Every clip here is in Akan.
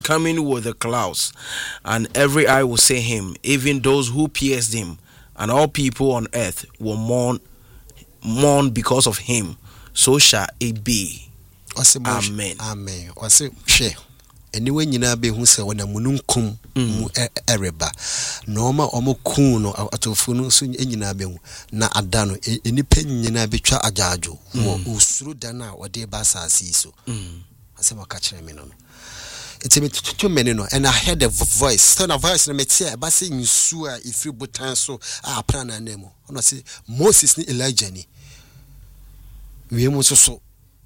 coming with the clouds, and every eye will see him, even those who pierced him, and all people on earth will mourn because of him. So shall it be. Amen. Amen. Share. Anyway, nyina be hu se wona mununkum mu ereba normal omo kun no atofo no so nyina be hu na ada no enipa nyina betwa ajajo wo usuru da na wode ba asase so asema ka kire me no it's me to many no, and I heard a voice tone of voice na me tie ba se nsu a ifri botan so a plan na nemo ono say Moses ni Elijah ni we mu so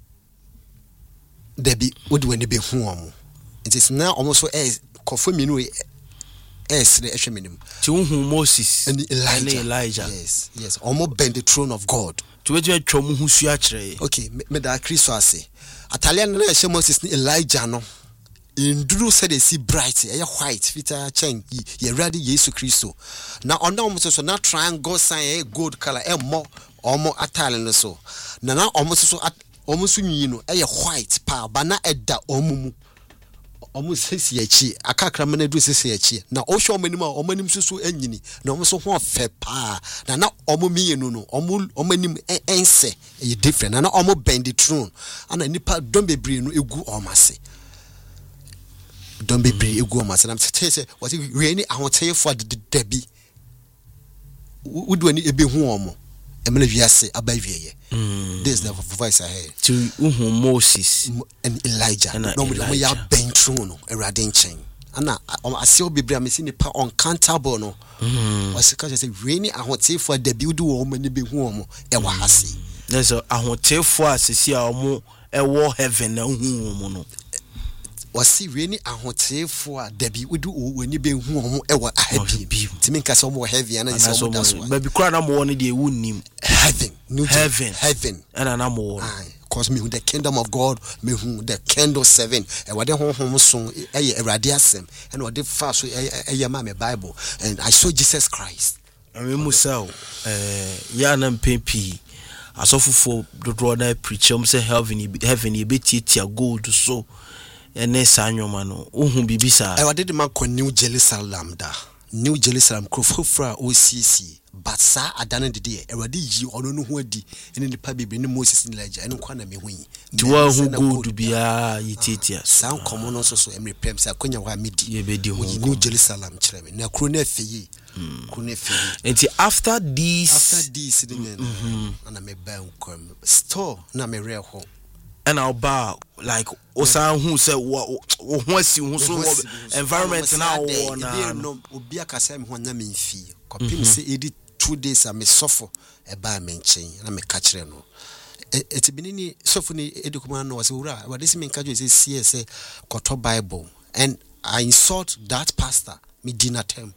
debi wodi wani be hu omo. It is now almost so as confirming as the Esheminim. To whom Moses and Elijah. Yes. Almost bend the throne of God. To which you okay, me da Christo say. Italian Moses Elijah no. In Drew said they see bright, white, fita chain, ye ready Yesu Christo. Now on almost so not triangle sign gold color, more Italian so. Now almost so almost white pa, bana edda omumu. Almost says ye akakra mena do says ye na o show many more omanim so enyini na omo so ho fe pa na omo mienu no omanim ense e different na omo bend the throne ana nipa don bebre no egu omase don bebre egu omase na say what we any ahote for the debi wodu ani ebe hu omo emele wiase abawieye. This is the voice I heard. To Moses and Elijah. No, we are bent through no, a radin chain. And I see be bring me see pa uncountable no. Was because say rainy I want say for the build woman be home e wa hase. There's a hotel for us see omo e war heaven na hu no. Was see rainy I want say for the build when you be home e wa happy. Timi nka so mo heavy and so that's why. But because na mo one dey wunnim. Heaven. And an amor. Cause me the kingdom of God, me who the candle 7, and what they home song a radiasem, and what they fast a my Bible, and I saw Jesus Christ. I mean, Musao, Yanam Pempi, as often for the brother preacher, say heaven, a bit tia gold so, and then Sanyo Mano, Bibisa. I did the man called New Jerusalem, New Jerusalem, Crofra, OCC. But sir, I done the day. Already you or no who di in the pub be Moses in Elijah and Kwana me win. To all who go to be a ititia. Sound common also so every prems. I couldn't wa midi. New Jerusalem children. Now Krone Fee. And after this, and I may buy store, na me real home. And I'll bow like Osan who said what environment now no Obia Kasem one name fee. Copy say edit 2 days I may suffer a bar mention and I may catch them. It's been any softening education was ura. What this mean catch is CSA Koto Bible and I insult that pastor me dinner term.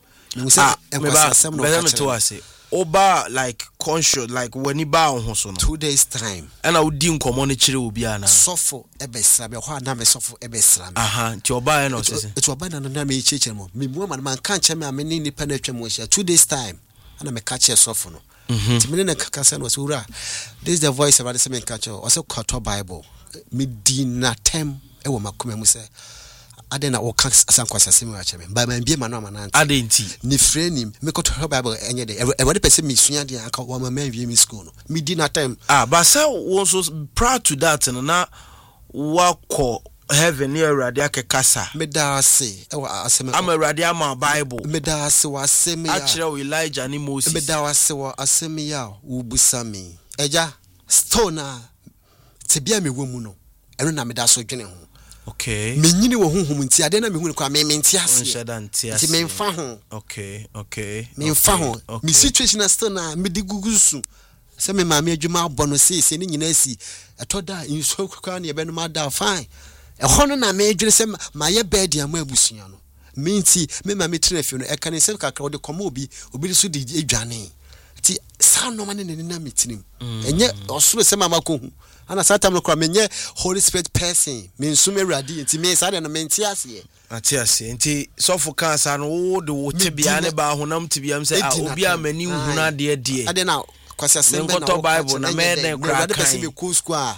Oba like conscious like when he bow on 2 days time and I would deem community will be an suffer ebesra be ho na me suffer ebesra nti oba no say it oba na na me cheche mo me mu man kan che me ameni ni pa na atwa mo hia 2 days time and me catch suffer no nti me na kaka no so ura this is the voice of the me catch o so Koto Bible me dinner term e wo makoma mu say adena o kan asankwasa semi wa cheme ba man bie ma no manante adenti ni freni me Koto Bible enye de e wode pese me sua de aka wo ma man wie me school no me di na time but say also proud to that na wako heaven near radia kekasa me da se e wa aseme am radia ma Bible me da se wa aseme ya actually Elijah ni Moses me da wa se wa aseme ya wo busami eja stone tebia me wo mu no eno na me da so dwene ho. Okay. Me nyini wo honhom nti ade na me hu kwa me ntiase. Nti me mfa ho. Okay. Me mfa ho. Me situation still na me di gugusu. Se me ma me adwuma abɔ no se ni nyina si. Etoda inso kwa na ye beno ma da fine. E hono na me adwene se ma ye bed ya ma abusua no. Me nti me ma me tena fie no e kan se kakra wo de komo obi so di adwane. Ti sa no ma ne na metinim. Enye osoro se ma makohu. Ana satam no kwa menye Holy Spirit person me nsume radi nti me sa de no menti ase nti sofo kansa no wo de wo tebia ne ba honam tebia se obi amani huna de ade na kwasa sembe na Koto Bible na me den kra kan me ku school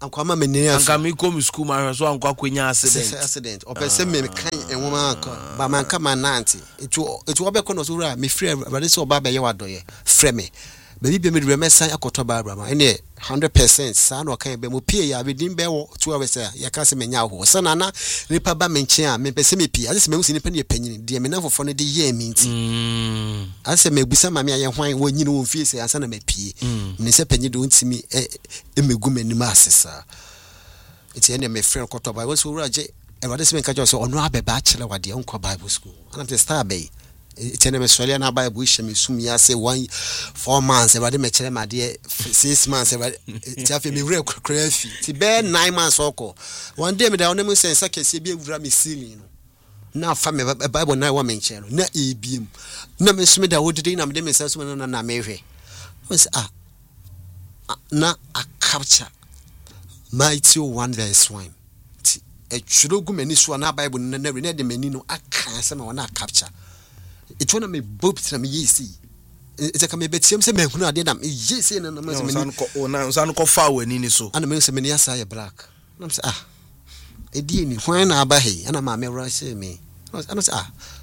ankwama menene anka me come school ma so anka kwenya accident opese me kan enwoma anka ba manka manante etu obekọ no so wura me free brother so oba be ye wadoye frɛ me baby be me de mesan akoto Barbara ma ene 100% sa no kan be mo pie ya be din be wo 2 hours ya ka se menya ho so na nipa ba menche a me pese me pie ase me hu se nipa ne panyini de me na fofo no de ye mi nti ase me busa ma me aye hwan wo nyine wo fie se ansa na me pie ne se panyi de ntimi emegu mani ma asesa eti ene me friend koto Bible so wura je Erade se me ka jo so ono abeba akere wade onko Bible school ana te star bay etiene me sole na Bible hye me sum ya say 4 months Erade me kere ma de 6 months Erade ti afi me wura kra fi ti be 9 months oko one day me da onem sense kese bi ewura me ceiling no na fa me Bible na wa me nkere na ebiem na me sum da wodide na me de me sense na me hwe was na a capture Mighty 1 verse 1 ti echuro gu mani so na Bible na na de mani no aka se me wana capture it wanna me bob na me yesi it ka me betiem se me hunu ade na me yesi na me se mani san ko fa wani ni so ana me se mani asa ye black na me se edi ni hwan na aba he ana ma me wra se me ana se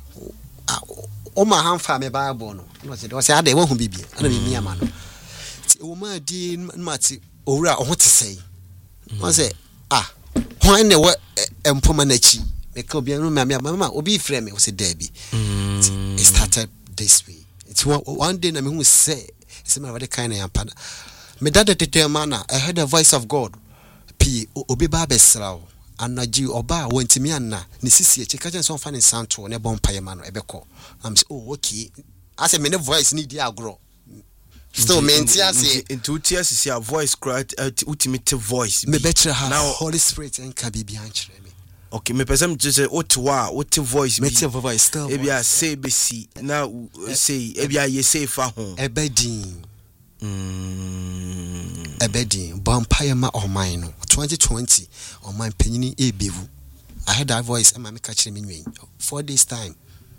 o ma han fa me Bible no no se ade wo hu bibia ana me mi ama no ti o ma di mati owura o ho te sei I say, when they were empomanachi, make obi no mama obi frame me was a Debbie. It started this way. It's one day na me who say, it's my very kind of pana. Me dad tete mana, I heard the voice of God. P obi ba besrawo. Anaji oba wentimi anna, ni sisi eche kaje so fa ne santo ne bompa ma no ebeko. I'm say, oh okay. I say me ne voice need dia agro. Still maintain into tears see a voice cry ultimate voice me better have now Holy Spirit and kabibi anchire me okay me person just say otwa what voice me voice still ebia say be see now say ebia ye say fa ho ebedin vampire ma oman no 2020 oman panyini ebewu I heard that voice and me catch me nwen 4 days time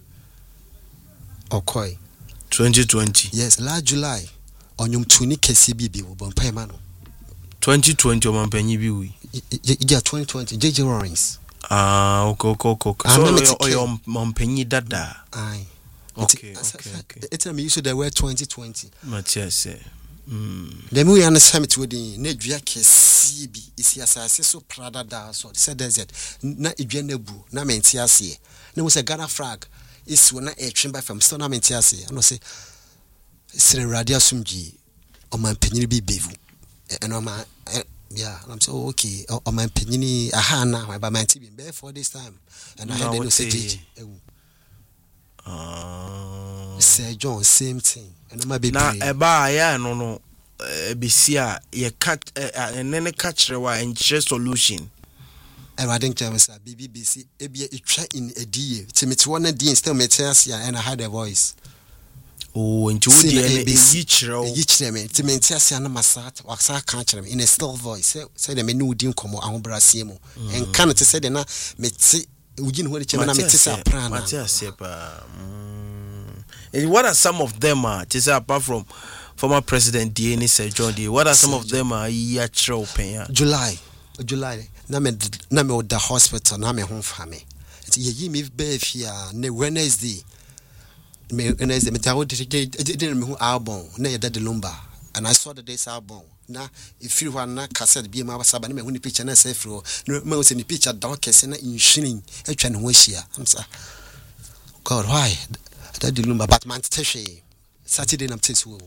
okay 2020 yes last July onyum tuni kesi bibi wo vampire ma no 2020 oman panyi bi wi yeah 2020 JJ Lawrence okay so oman panyi dada ai okay it's me use the word 2020 Matthias dem we understand it within na dua kesi bi isi asase so prada da so said desert na edwa na bu na menti ase na wo say Ghana flag is when I trimba from stone amenti ase no say sire radio sumji o man penyini bi bevu and o man yeah I'm so okay o man penyini aha na ba man tibi be for this time and I had no say say John same thing and my baby na eba ya no besia ye catch nene catch rewa and solution I didn't tell me BBC ebia etwa in edie timiti one dey still meters and I had a voice into the yichire me timenti asia na masat waksa kan kire me in a still voice say the menu din komo ahobrase mu en kan te say de na meti ugin ho de chema na meti sa prana Matthias what are some of them to say apart from former president DNA Sir John D what are some of them ya chiro pen July na me the hospital na me ho fa me ye me be fia na Wednesday me tawo de me ho album na ye dade lumba and I saw the day's album na if you want na cassette bi ma basaba na me ho ni picture na say fro me ho se ni picture down kese na inshinin atwa ne ho ahia I'm say God why dade lumba but man teshe Saturday na mtesi wo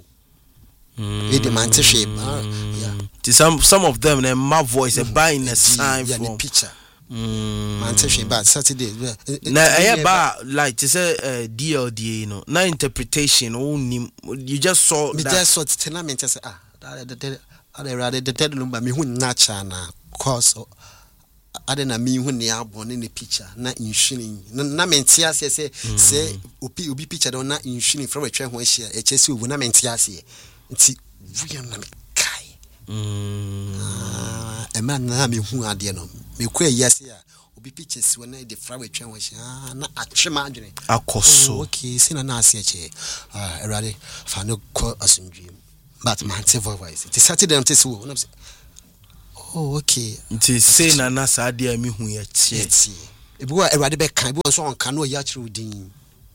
some of them they my voice a buy in a sign from picture man but Saturday na ba like to say DLD you know na interpretation only you just saw me just saw tenament say the dead lumba me hu na cha na cause ade na me hu ne abone ne picture na inshini na mentia say obi picture don na inshini from atwa ho ahia e chesi obu na mentia ase nti vuyan na me kai man na me hu ade no me kwa yase a obi pictures wona e de frawe twen wo hia na atwema adwene akoso okay sina na ase eche erade fa no ko asundwi but man te voice it Saturday am tese wo na say Oh, okay. Nti say na saa de me hu ye tie. Ebi wa Erade be kan, ebi won so on kan no ya kire odin.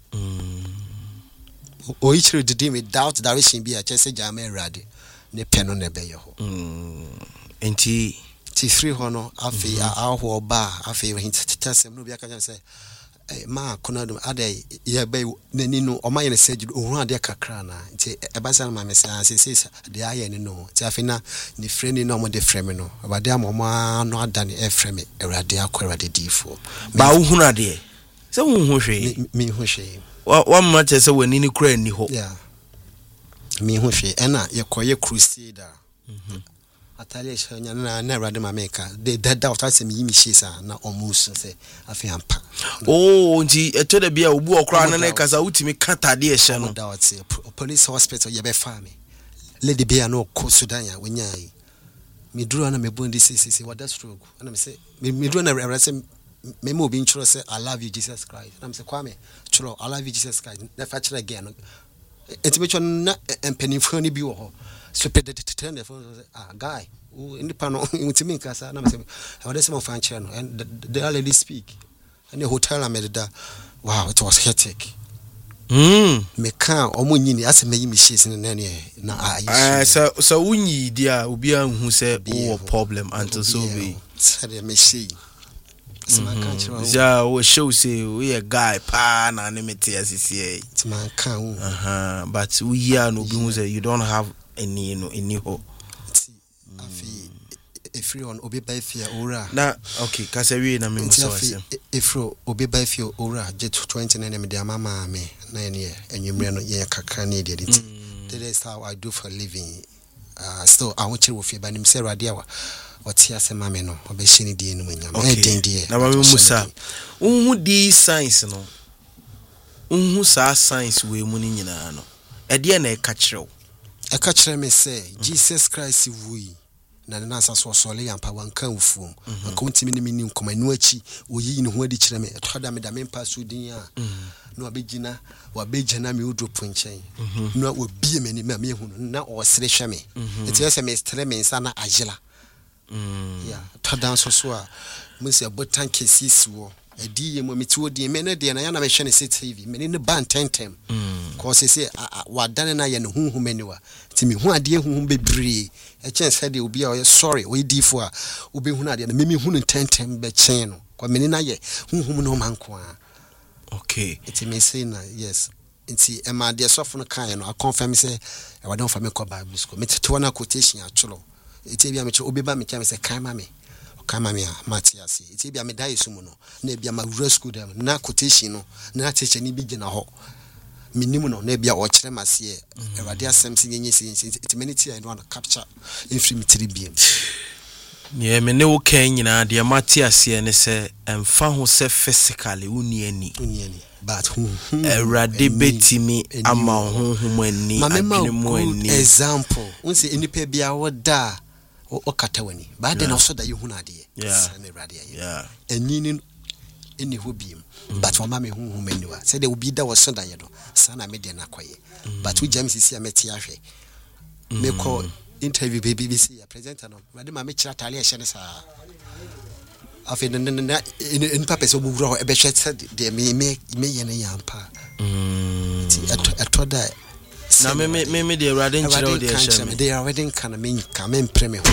O yi kire odin without direction bi a chese jama Erade. Ne peno ne be ye ho. Nti ti free ho no afi aho ba afi hintasem no bi aka jan say ma konado ade ye be nani no o ma ye ne seju ohun ade kakra na nti e ba san ma me san se de aye ne no ti afi na ni free ni no mo de free me no abade amoma no adane e free me Erade akorade difo ba wo hunu ade se wo hu hwe mi hu hwe wa ma che se wani ni kura ni ho yeah mi hu hwe ena ye koye crusader Atalia shanya na Erade ma meka de doubt I say me yimi shisa na almost say afi ampa oh nti eto da bia obu okra na kasa utimi kata de ehye no doubt say police hospital ye be fa me lady bia no ko Sudan ya wanyai me duru na me bondi sisi what that stroke and me say me duru na Erade say me mo bi nchuro say I love you Jesus Christ and me say kwame churo I love you Jesus Christ na fa chira again enti me chon na empanifo ni bi wo ho so pede turn the phone say guy who in the panel intimi nkasa na me say I want some fan chair no and the lady speak and the hotel ameda wow it was hectic me kan omunyini ase me yimi shis na na so unyi dia obi anhu say o problem until so be say me see ja o show say we a guy pa na ne mete asisi man kan but we here no be hu say you don't have any any ho afi efri on obi ba fia ora na okay kasa we na me muso asem efro obi ba fia ora jet 20 na me de amama me na ene enwumre no ye kakra na de dit that is how I do for living still I want you to feel by him say Erade awa wati asema me no obehye ni die no manyam den die na ba me musa unhu di science no unhu sa science we mu ni nyina no e de na e ka kire me say Jesus Christ wui na na asaso sole yampa wanka ufuom anka untimi ni mini nkomanu achi oyi ni ho adi kire me etoda me da me mpa so din a no wabegina me udropo nchen no wabie me ni me ehunu na o sere hwe me eti ese me stre me nsa na agila yeah etoda so a musi abotan kesisi wo edi ye mo meti odi me na de na ya na me hwe ne TV me ni ban tentem cause say wadane na ye ne hunhum aniwa ti me hu ade hunhum bebre e chen say de obi a o sorry o difo a obi hu na ade na me hunu tentem be chen no kwa me ni na ye hunhum no manko a okay it me say na yes nti e ma de sofo no kan no I confirm say e wadon fa me ko Bible school me tete na quotation a cholo eti bia me che obi ba me kya me say kan ma me kama me Matias eti bia me dai sumu no na bia ma wura school dem na quotation no na teacher ni bi gina ho minimu no na bia o kire mase Erade asem se nyenye se eti meniti I want to capture infirmity biem yeah me ne wo kan nyina de Matias ne se emfa ho se physically uni ani but Erade betimi ama honhom ani adwene ani example unse enipa bia wo da o katawani ba de na so da yehunu ade yeah enini eni hobiem but mama me honhom aniwa say de obi da wo so da ye do sana me de na koye but we jam sisi ameti ahwe me call interview BBC ya presenter no Erade ma me kira tale e hye ne sa afi in papa so bu gro e be hye de me ye ne yampa ti atoda na me de Erade nchira o de hye me de Erade kan me ka me preme ho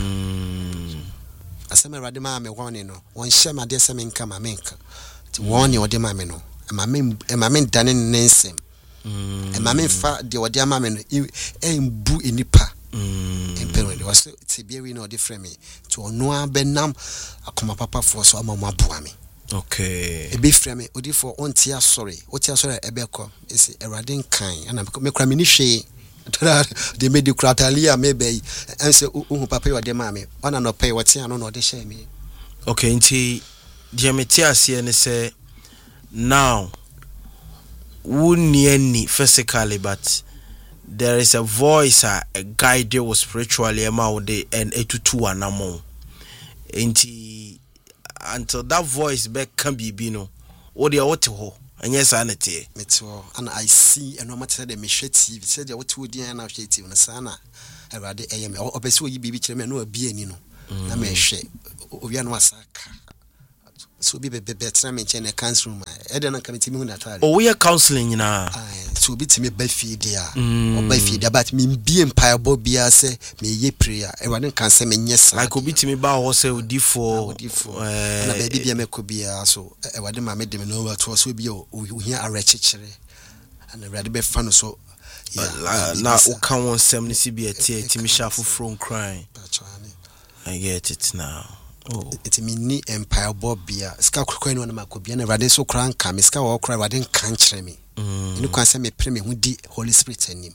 asema Erade ma me woni no won hye ma de se me nka ma me nka ti woni o de ma me no e ma me dane nensem e ma me fa de o de ma me no e mbu enipa empero de was ti bia we no different me to ono abenam akoma papa for so amama aboa me okay e be frame me odi for onti asori ebeko esi Erade nkan ana me kura me ni hwe de me di kratalia me be ense uhu papa yo de ma me ona no pay wote ano no de hye me okay nti de Matias ne se now wuni any physically but there is a voice a guide you spiritually amoude and etutu anamo enti until that voice back can be no o de wote ho anya sanete meto and I see and no matter the me TV said the wote odi na hwe TV na sana Erade eyeme obese oyi bibi kire me no abi ani no na me hwe obi anu asaka so bi betra me nche na cancer room e de na kamiti mi hu na tare o we counseling na so bi timi ba fie dia o ba fie dia but me bi empire bo bia se me ye prayer e wa ne kan se me nye sa like obi timi ba ho se odifo na ba bia me ko bia so e wa de ma me de me no wa to so bia o hia arechechere and the ready be fan so na o kan won sem ne si bia tie timi shafu from crying I get it now. Oh, it's mini empire bobia ska kokko ni na makobia na rade so kran ka me ska wo kra rade kan kire me ni kwan se me pre me hu di holy spirit anim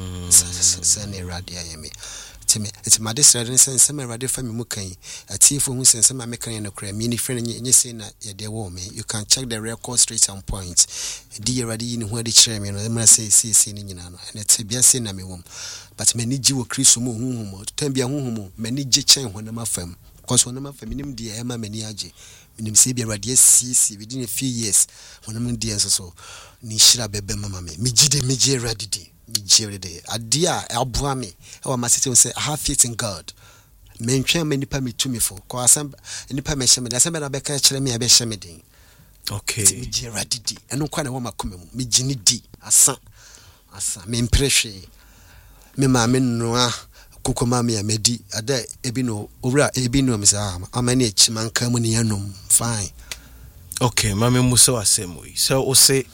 se ne rade ayeme it's my desire sense me rade fa me mu kan atiefo hu sense ma me kan na kra me ni friend nye se na ye de wo me you can check the record straight and point di rade yi ni hu ade kire me no me say ni nyina no na te bia se na me wom but me ni ji wo kristo mu hu mo tambia hu mo me ni je chen ho na mafam because when I'm feminim dear Emma Meniaji, when you see be radius CC within a few years, when I'm dear so Nishira Bebe Mamma, Mijide Mijay Radidi, Mijay Day, a dear Albuami, our master say, I have faith in God. Mention many permit to me for, cause any permission, that's a better catch me a beshameding. Okay, Mijay Radidi, and no kind of woman come, Mijini D, a son, me impression, me mamma noa. Kukomami amedi ada ebino owura ebino misa amani echiman kamu ni yanom fine. Okay, mame musa wasem we so o say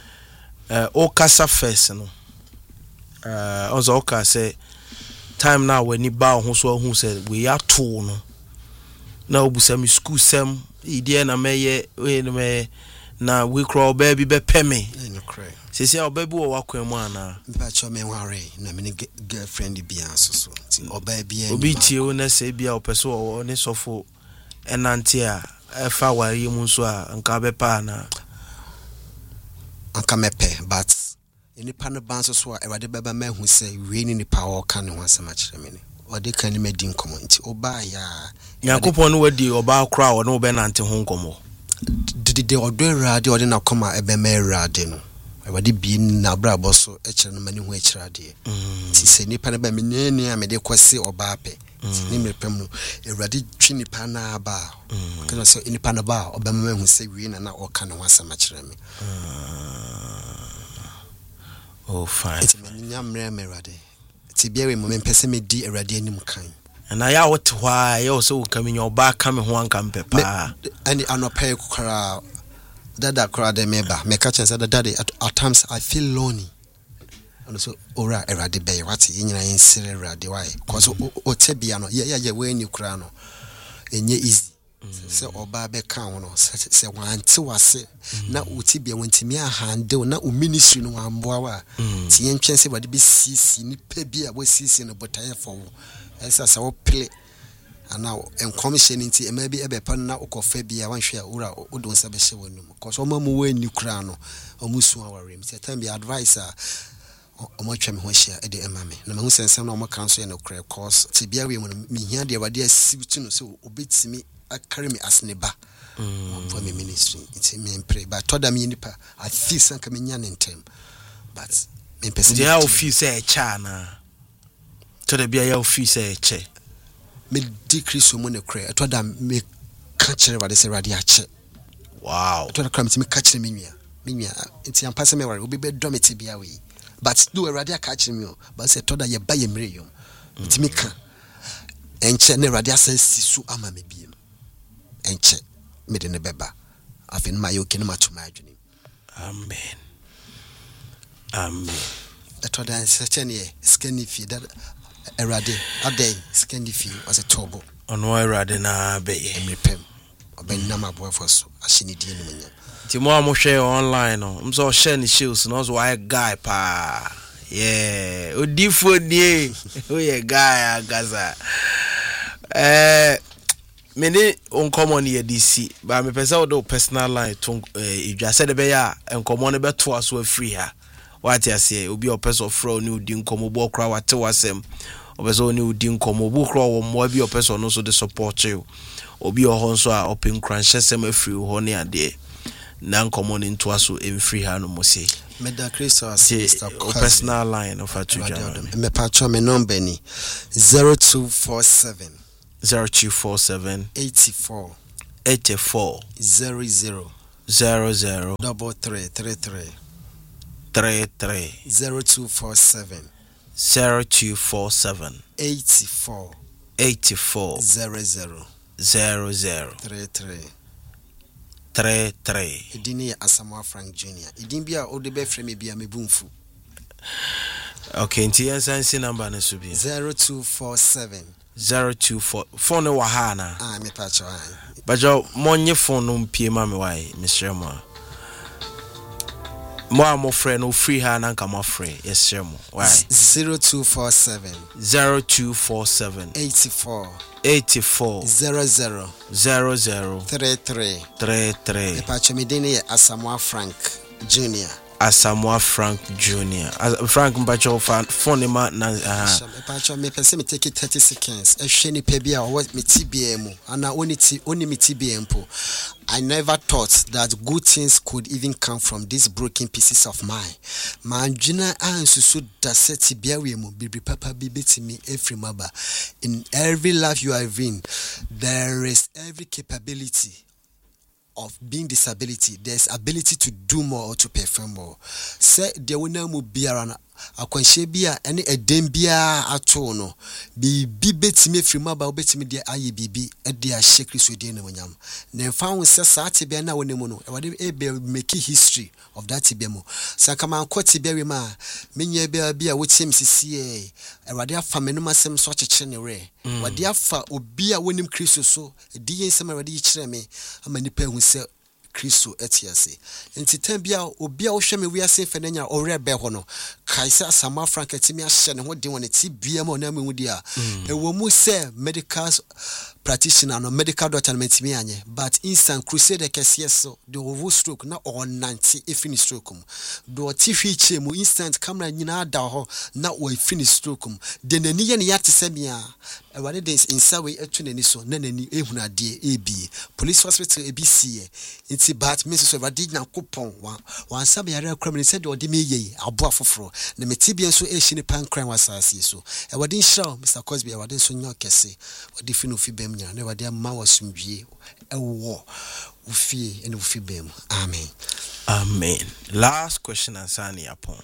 o kasa first no ozo ka say time now when ni ba ho so hu say we ya to no na obusa mi school sem ide na meye we me na we crawl baby be peme sisi a obabi wo wakwan mu ana mpa cho me ware na me girlfriend bia so ti obabi ani obi tie wo na se bia opeso wo ne sofo enante a efa ware mu so a nka be pa na anka mepe but any pan ban so a ewade beba ma hu se we ni nipa wo ka ne ho asema kire me ni ode kan ni medi nkomo nti oba ya yakopon no wadi oba kra wo no be nante ho nkomo de odo rade ode na koma ebe me rade no ewade bi na brabo so e kire no mani hu e kire ade ti se nipa na ba me nani a me de kwese oba pe ni me pem no ewade twi nipa na ba kana so nipa na ba oba ma hu se wi na o ka ne ho asema kire me oh fine it's me nyamre me rade ti bia we mo me pese me di ewade anim kan na ya what why you so come in your back come ho anka mpepa any anopai kukara dada kura de meba me catch and daddy at times I feel lonely and so ora erade be what nyina yin sire erade why cause o tebia no ye we ni kura no enye easy se oba be kan no se wante wase na utibia wantimi a handle na o ministry no amboa wa ti yen twen se wade be sisi ni pa bia wo sisi no botaye for esa sa wo play ana commission nti e ma bi ebe pa na ukofa bia wanhwe a ura odon sa be hye wonum cause o mamu we ni kura no o musu aware mi time be advisor o mo twem ho hye e de ema me na mahu sensem na o mo cancel no kura cause ti bia we mu mi hia de wade asibitu no so obetimi carry me as neba for me ministry it's me pray but told me nipa I feel sanka me nya ntem but me person dey how feel say cha na to the bia you feel say che me decrease mo ne kra to da me ka kire wade say rade a che wow to da kra me ka kire me nua enti am pass me ware obi be do me ti bia we but do rade a ka kire me but say to da ye ba ye mre yom enti me ka enche ne rade asensi su ama me bia enche me de ne beba afin ma yo kinu matuma adwini amen amen eto dan search ne scanny fi that erade adai scanny fi was a turbo ono erade na be me pem oben na mabo foso ashini die no nya ti mo amohwe online no mso share ni shoes no so why guy pa yeah odifo nie o ye guy agaza many uncommon ye DC but me pesa o do personal line to idwa said be ya uncommon be to aso free ha what you say obi o person fro ni odi nkomo bo kra wate wasem o person ni odi nkomo bo kra wo mo bi o person no so the support you obi o ho so a open crunch sem free ho ne ade na uncommon into aso em free ha no mo say Meda Kristo Mr. Personal line of Atujana me patcho me number ni 0247 0247 84 00 33 0247 84 00 33 Idini Asamoah Frank Jr. Idinbia odebe frame bia mebumfu. Okay, nti yansansi number na so bia 0247 024 phone wa ha na me pacho bajo monye phone no mpie ma me wai mesre mo mo frɛ no free ha na nka mo frɛ yesre mo why 0247 84 00 33 pacho medini Asamoah Frank Jr. Asamoah Frank Jr. Frank Mbacho phone ma na Mbacho me pese me take 30 seconds. Ehwe ni pe bia o me TBM mu ana oni me TBM po. I never thought that good things could even come from these broken pieces of mine. Manjina ansusu da seti bia we mu bibi papa bi betimi every maba. In every life you are in, there is every capability of being disability. There's ability to do more or to perform more. Say there will now biara na akwanhye bia ene edem bia ato no bibi betime frima ba obetime de aye bibi e de ahye Kristo de na wonyam na mfa ho se saate bia na wonemu no e wade e make history of that bia mo sakama kwati bia we ma menye bia wotie msisi e wade afa menum asem so akyekyere ne re wade afa obi a wonim Kristo so di yensem wade yikire me ama nipa hu se Kristo etiase enti tambia obi a wo hwe me wiase fe nanya orebe ho no kaisa Asamoah Frank etimi ahye ne ho de won ti bia ma na me hu dia ewo mu se medical practitioner no medical doctor metimi anye but instant crusade kese so the over stroke na on 90 e finish stroke um do ti hwi mu instant camera nyina da ho na o finish stroke um de nani ye ne yate semia e wade de insa we etu nani so na nani ehunu ade ebi police hospital ebisi nti but me so wade na kopon wan sabe yare kram ni said odi me ye abo afoforo na metibia so ehyi ne pan kran wasase so e wade nhira Mr. Cosby e wade so nyo kese wade finu fi bem nya na wade ma wasumdwie ewo ufie ene ufi bem. Amen. Last question ansani upon.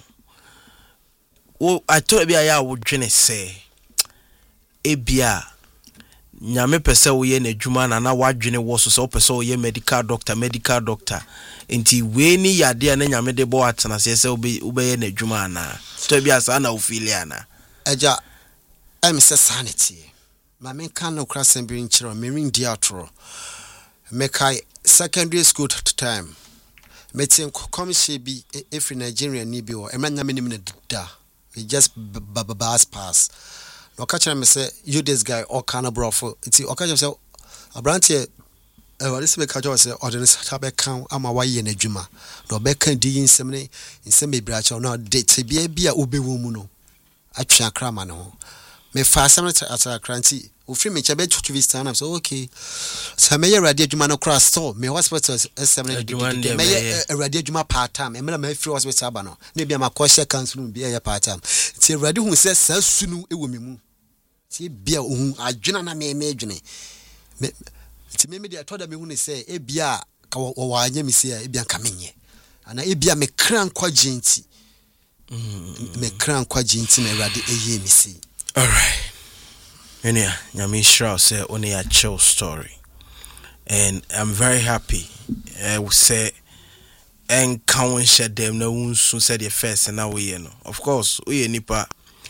Oh, I told you I would dwene say ebia nyame pese wo ye na adwuma na wadwene wo so pese wo ye medical doctor enti we ni yade na nyame de bo atena se ube ye na adwuma na to bia sa na ofilia na eja em se sanity ma men kan no krasen bi nchiro me ring diatro me kai secondary school time metin komishe bi every Nigerian ni bi o emanya me nim na da we just pass no catch me say you this guy all kind of bro for it's okay say abrantie what is me catch say ordinary sabe kan ama waye na adwuma no be kan di nsem ne nsem be bracha no de tebia bia obewu mu no atwa krama no me fa asem at kranti ofri me chebe to vista na so okay so me ye radio adwuma no cross store me hospital SM me ye radio adwuma part time me na me free hospital aba no na bia ma koshe council bi ye part time ti radio hu se sasunu ewo me mu ti bia ohun adwena na me adwene me ti me dia toda me hu ne se e bia ka wo anya me se e bia ka menye ana e bia me kran kwa jinti me kran kwa jinti na radio eye me se. All right. Enya nyame shira say only a chill story, and I'm very happy. We say en kawon share them na unsu said the first and now we know. Of course, we nipa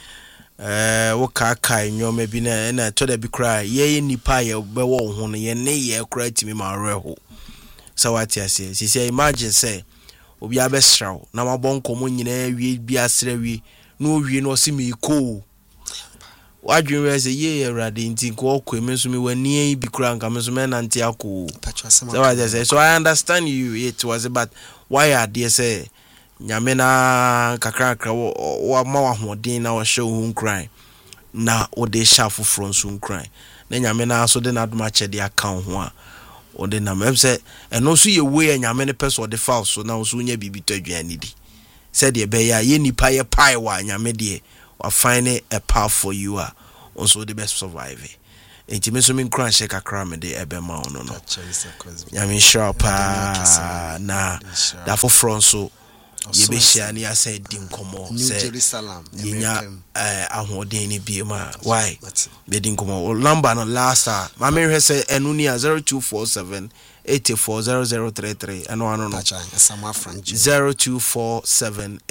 wo kai nyo maybe na to the be cry ye nipa ye be wo ho no ye ne ye cry timi ma reho. So what you say? She say imagine say obi abesraw na mabonko mo nyina wie bi asra wi no wie no si me ko wadwin say ye erade nti ko kwemso me wani bi kura nka me so me nante akọ. So what I say, so I understand you it was about why are they say nyame na kakra wo ma wa hodin na wo hye hu nkran na o de shafu from so nkran na nyame na so de na adoma chede aka ho a o de na me say eno so ye we nyame ne person de fa so na so nya bibi to aduane di said ye be ya ye nipa ye pai wa nyame de wa find a path for you also the best survive enti me so me nkran hye kakra me de ebe ma ono no nyame shira pa na da foforo nso yebehia ne asa di nkomo se Jerusalem yinya ahoden ni bi ma why be di nkomo number no last ma me hwe se enu ni 0247 840033 and one no Asamoah Frank 0247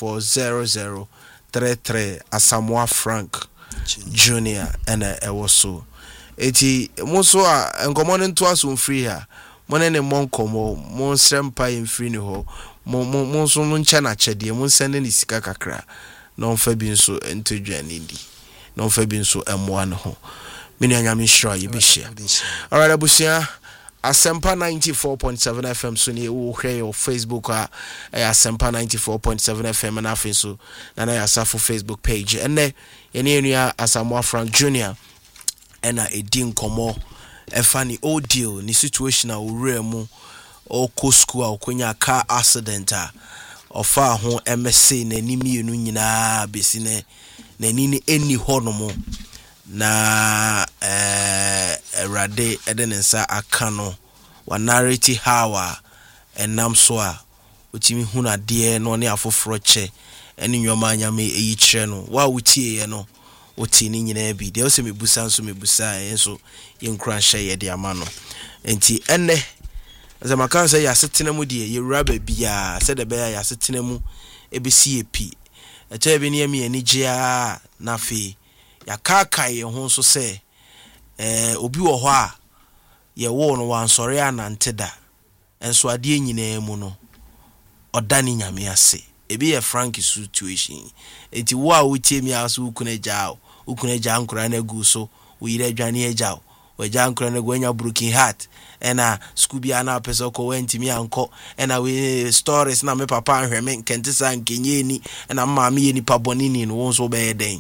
840033 Asamoah Frank Junior and so eti monso a enkomo ne nto aso free ha mone ne monkomo mon sempa in free ni ho monso no ncha na chede mon sende ni sika kakra na onfa bi nso entodwane ndi na onfa bi nso emoa ne ho mini anyame hira yebehia alright abusia Asempa 94.7 FM so ni wo hwe your Facebook Asempa 94.7 FM na afi so na na yasafo Facebook page enne yene enua Asamoah Frank Junior ena edin komo efa ni audio ni situation a owura mu o ko school a okonya car accident a ofa ho MSC na nimienu nyina besi ne na nini eni honomo na erade edenensa akano wa narrative hawa enam so a otimi huna de no ne afoforo che eni nwoma nyame eyi kire no wa wutie ye no oti ni nyina bi de o se mebusa nso mebusa enso yenkura hye ye de amano enti enne azamaka se ya setena mu de ye raba bia se de be ya setena mu ebesi epi eche bi ne yemi ani gia na fe ya kaka ye ho so se obi wo ho a ye wo no wan sori anante da enso ade nyina mu no odani nyame ase ebi ye Frank situation enti wo a wotie mi aso ukuna ja nkura na gu so wo yire adwane agya wo ja nkura na gu anya broken heart ena scooby ana pesa ko wenti mi anko ena we stories na me papa ahwe me nkente sa nkenye ni ena mama ye ni paboni ni no won so be den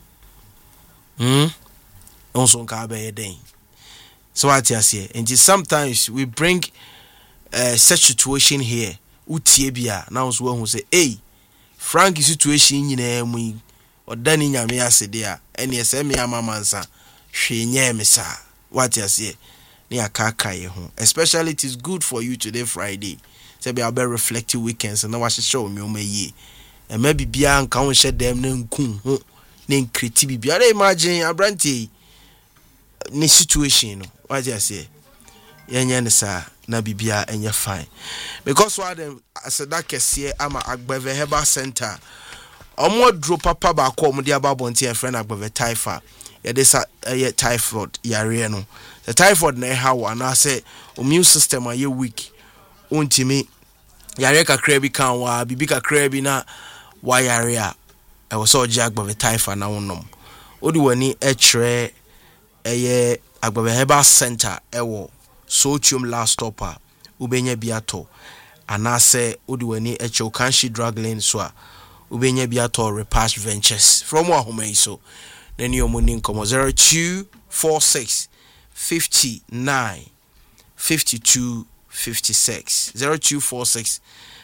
also nka be den so what you say and sometimes we bring such situation here utie bia na so who say hey Frank situation nyina mu odani nyame asede a ene ese me amamansa hwenye me sa what you say ni akaka ye ho especially it is good for you today Friday say be about reflective weekends na wa show me o mayi e ma bibia nka ho hye dem na nku ho na nkreti bibia imagine abrantie ni situation no what you say yenye ne sa na bibia enye fine because what them aseda kese ama Agbeve Herbal Center omo dro papa ba ko omo de ababonti en friend Agbeve Typhoid ye de sa ye typhoid yare no the typhoid na ha wa na say immune system are weak ontimi yare kakra bi kan wa bibi kakra bi na wa yare a e wo so je Agbeve Typhoid na wonom odi wani e kire eye Agbeve Herbal Center ewo Sotium last stopper ubenya biato anase odi wani e che Okanshi drug lane so a ubenya biato Repatch Ventures from wahoma so then your money come 0246 59 52 56 0246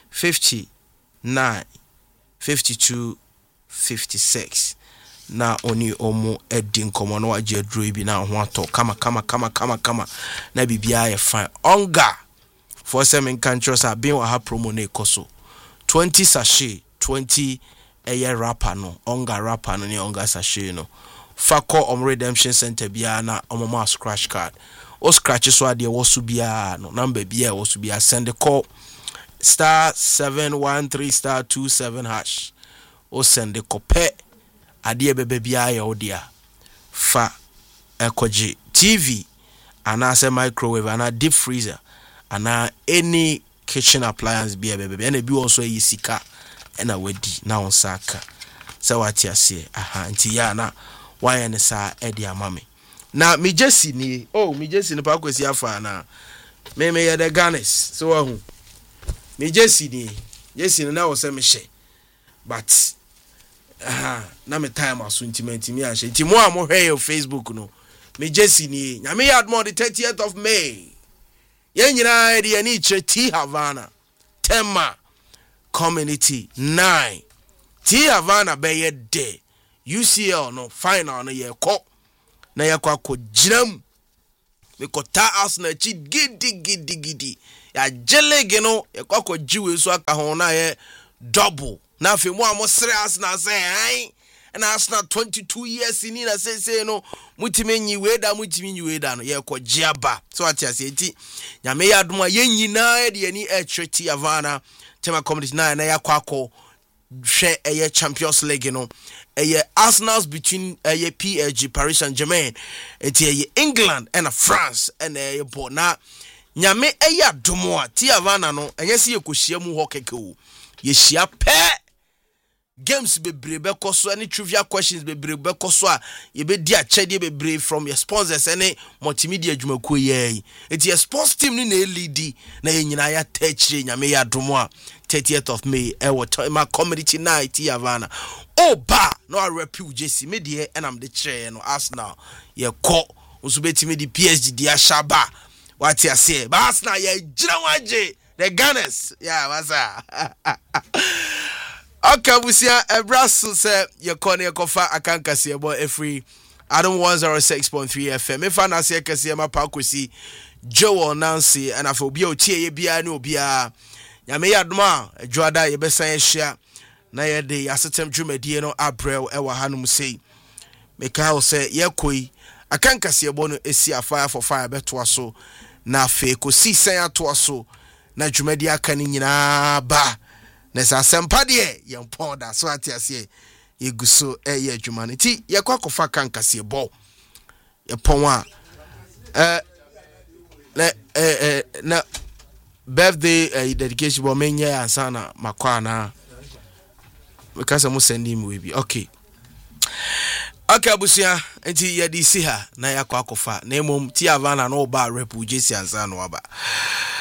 59 52 56 na oni omo edin komo no waje aduro bi na ho ato kama na bibia ye fine onga for semen countries are being ha promo na ekoso 20 sachet 20 eye rapper no onga rapper no ne onga sachet no fako redemption center bia na omoma scratch card o scratch so ade wo so bia no number bia wo so bia send call *713*27# o send copy ade bebe bia ya odia fa ekoji TV ana microwave ana deep freezer ana any kitchen appliance bia bebe na bi also yisika na wadi na onsaka se wati ase aha nti ya na why ne sa edi amame na mi jesi ni pa kwesi afa na me ya the Ganes so wahu mi jesi na wo se me hye but na me time aso intimate me ahye nti mo amo hwe your Facebook no me jesi ni nyame yad mo the 30th of May yen nyina edi ani kire T Havana Tema community 9 T Havana be ye de UCL no final no ye ko na yakwa ko ginam me kota Arsenal chi gidi ya jelege no yakwa ko jiwe so aka ho na ye double na afi mo amosre Arsenal say ai na Arsenal 22 years in na say no mutime nyi weda no ye ko giaba so atiase enti nyame ya adom a ye nyina de ani etreti avana tema community na yakwa ko hwe eye Champions League no eye Arsenal's between eye PSG Paris Saint-Germain enti eye England and France and eye bona nyame eye adomo a ti avana no enye se yekohia mu ho keke o ye hia pe games bebre be koso any trivia questions bebre be koso a ye be di achede bebre from your sponsors any multimedia adwumakuo ye enti your sports team ni na lead na ye nyina ya techire nyame ya adomo a 30th of May my community night Havana. Oh ba no I repu JC me de and I'm the chair no Arsenal ye call so beti me the PSG dia shaba what you say but Arsenal ye jirawaje the Gunners yeah wasa okay busia ebraso say ye corner kofa akanka se boy every Adam 106.3 FM if I na say kase ma pa kosi Joel Nancy and afobia o tie ye bia ne obia nyame yadoma adwada ye besan hia na ye de asetem dwumadie no abrel e wa hanum sei meka o se ye koi akankase ebo no esi afire for fire beto aso na fe ko si sen ato aso na dwumadie aka ni nyina ba na sa sempa de ye mponda so atiase ye guso ye adwuma no ti ye kwakofa kankase ebo ye pon a na birthday dedication bo menye ansana makwana because I'm sending me we okay abusia enti ye di si ha na yakwa kofa na emom ti avana no ba rep JC ansana no aba